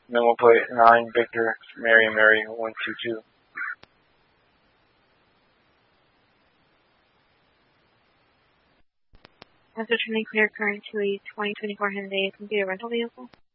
And then we'll put 9 Victor Mary 122. Also turning clear current to a 2024 Hyundai computer rental vehicle.